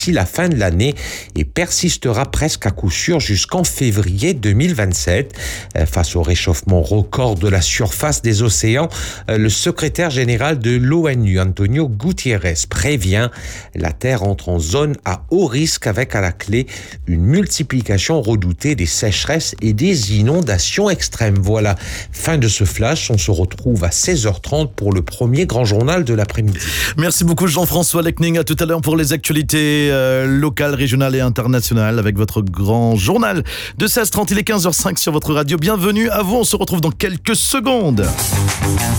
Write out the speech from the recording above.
la fin de l'année et persistera presque à coup sûr jusqu'en février 2027. Face au réchauffement record de la surface des océans, le secrétaire général de l'ONU, Antonio Gutiérrez, prévient la Terre entre en zone à haut risque avec à la clé une multiplication redoutée des sécheresses et des inondations extrêmes. Voilà, fin de ce flash. On se retrouve à 16h30 pour le premier grand journal de l'après-midi. Merci beaucoup Jean-François Lecning. À tout à l'heure pour les actualités locales, régionales et internationales avec votre grand journal de 16h30. Il est 15h05 sur votre radio. Bienvenue à vous. On se retrouve dans quelques secondes.